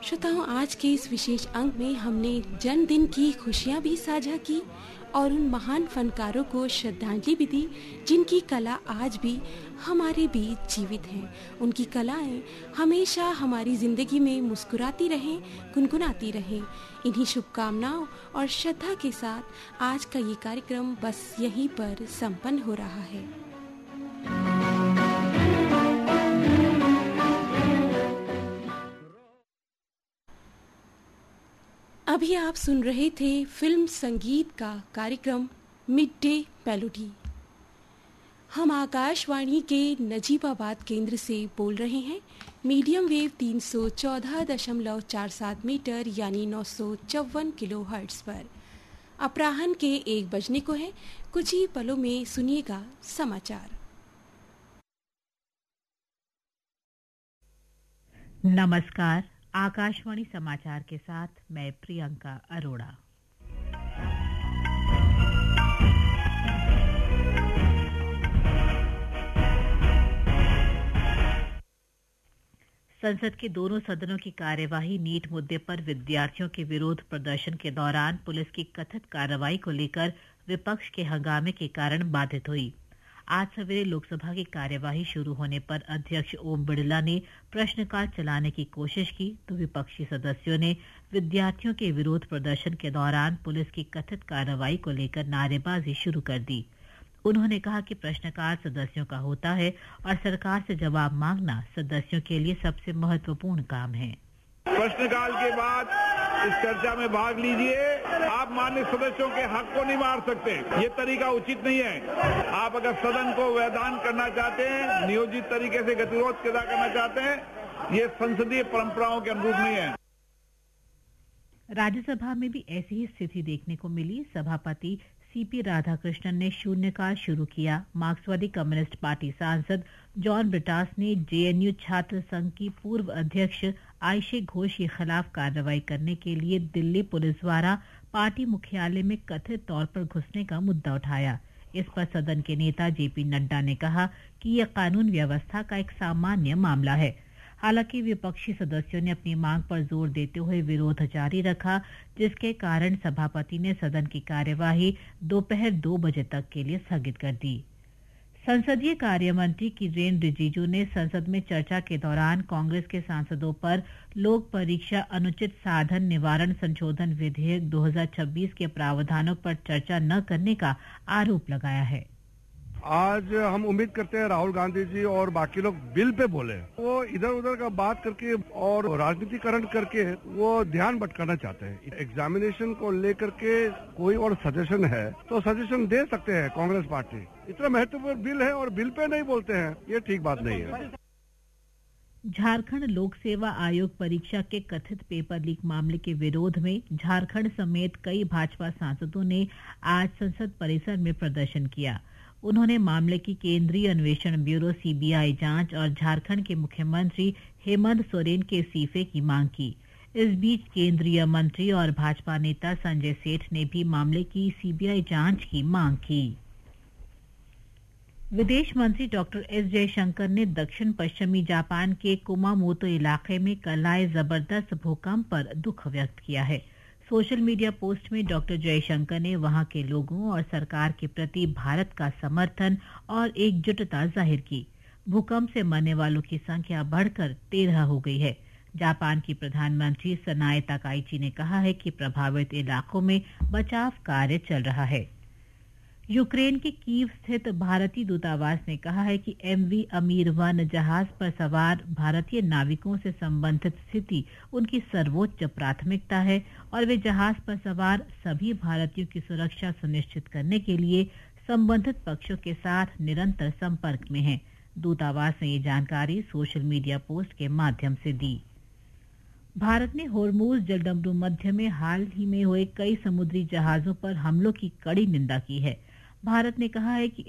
श्रोताओं, आज के इस विशेष अंक में हमने जन्मदिन की खुशियां भी साझा की और उन महान फनकारों को श्रद्धांजलि भी दी जिनकी कला आज भी हमारे बीच जीवित है। उनकी कलाएं हमेशा हमारी जिंदगी में मुस्कुराती रहें, गुनगुनाती रहें। इन्हीं शुभकामनाओं और श्रद्धा के साथ आज का ये कार्यक्रम बस यहीं पर संपन्न हो रहा है। अभी आप सुन रहे थे फिल्म संगीत का कार्यक्रम मिड डे मेलोडी। हम आकाशवाणी के नजीबाबाद केंद्र से बोल रहे हैं। मीडियम वेव 314.47 मीटर यानी 954 किलोहर्ट्ज पर। अपराह्न के 1 बजने को है। कुछ ही पलों में सुनिएगा समाचार। नमस्कार, आकाशवाणी समाचार के साथ मैं प्रियंका अरोड़ा। संसद के दोनों सदनों की कार्यवाही नीट मुद्दे पर विद्यार्थियों के विरोध प्रदर्शन के दौरान पुलिस की कथित कार्रवाई को लेकर विपक्ष के हंगामे के कारण बाधित हुई। आज सवेरे लोकसभा की कार्यवाही शुरू होने पर अध्यक्ष ओम बिरला ने प्रश्नकाल चलाने की कोशिश की तो विपक्षी सदस्यों ने विद्यार्थियों के विरोध प्रदर्शन के दौरान पुलिस की कथित कार्रवाई को लेकर नारेबाजी शुरू कर दी। उन्होंने कहा कि प्रश्नकाल सदस्यों का होता है और सरकार से जवाब मांगना सदस्यों के लिए सबसे महत्वपूर्ण काम है। प्रश्नकाल के बाद इस चर्चा में भाग लीजिए। आप माननीय सदस्यों के हक को नहीं मार सकते, ये तरीका उचित नहीं है। आप अगर सदन को वैधान करना चाहते हैं, नियोजित तरीके से गतिरोध पैदा करना चाहते हैं, ये संसदीय परंपराओं के अनुरूप नहीं है। राज्यसभा में भी ऐसी ही स्थिति देखने को मिली। सभापति सीपी राधाकृष्णन ने शून्यकाल शुरू किया। मार्क्सवादी कम्युनिस्ट पार्टी सांसद जॉन ब्रिटास ने जेएनयू छात्र संघ की पूर्व अध्यक्ष आयशे घोष के खिलाफ कार्रवाई करने के लिए दिल्ली पुलिस द्वारा पार्टी मुख्यालय में कथित तौर पर घुसने का मुद्दा उठाया। इस पर सदन के नेता जेपी नड्डा ने कहा कि यह कानून व्यवस्था का एक सामान्य मामला है। हालांकि विपक्षी सदस्यों ने अपनी मांग पर जोर देते हुए विरोध जारी रखा, जिसके कारण सभापति ने सदन की कार्यवाही दोपहर 2 बजे तक के लिए स्थगित कर दी। संसदीय कार्य मंत्री किरेन रिजिजू ने संसद में चर्चा के दौरान कांग्रेस के सांसदों पर लोक परीक्षा अनुचित साधन निवारण संशोधन विधेयक 2026 के प्रावधानों पर चर्चा न करने का आरोप लगाया है। आज हम उम्मीद करते हैं राहुल गांधी जी और बाकी लोग बिल पे बोले। वो इधर उधर का बात करके और राजनीतिकरण करके वो ध्यान भटकाना चाहते हैं। एग्जामिनेशन को लेकर के कोई और सजेशन है तो सजेशन दे सकते हैं कांग्रेस पार्टी। इतना महत्वपूर्ण बिल है और बिल पे नहीं बोलते हैं, ये ठीक बात नहीं है। झारखंड लोक सेवा आयोग परीक्षा के कथित पेपर लीक मामले के विरोध में झारखंड समेत कई भाजपा सांसदों ने आज संसद परिसर में प्रदर्शन किया। उन्होंने मामले की केंद्रीय अन्वेषण ब्यूरो सीबीआई जांच और झारखंड के मुख्यमंत्री हेमंत सोरेन के इस्तीफे की मांग की। इस बीच केंद्रीय मंत्री और भाजपा नेता संजय सेठ ने भी मामले की सीबीआई जांच की मांग की। विदेश मंत्री डॉक्टर एस जयशंकर ने दक्षिण पश्चिमी जापान के कुमामोतो इलाके में कल आए जबरदस्त भूकंप पर दुख व्यक्त किया है। सोशल मीडिया पोस्ट में डॉक्टर जयशंकर ने वहां के लोगों और सरकार के प्रति भारत का समर्थन और एकजुटता जाहिर की। भूकंप से मरने वालों की संख्या बढ़कर 13 हो गई है। जापान की प्रधानमंत्री सनाए ताकाइची ने कहा है कि प्रभावित इलाकों में बचाव कार्य चल रहा है। यूक्रेन के कीव स्थित भारतीय दूतावास ने कहा है कि एमवी अमीर 1 जहाज पर सवार भारतीय नाविकों से संबंधित स्थिति उनकी सर्वोच्च प्राथमिकता है और वे जहाज पर सवार सभी भारतीयों की सुरक्षा सुनिश्चित करने के लिए संबंधित पक्षों के साथ निरंतर संपर्क में हैं। दूतावास ने ये जानकारी सोशल मीडिया पोस्ट के माध्यम से दी। भारत ने होर्मुज जलडमरू मध्य में हाल ही में हुए कई समुद्री जहाजों पर हमलों की कड़ी निंदा की है। भारत ने कहा है कि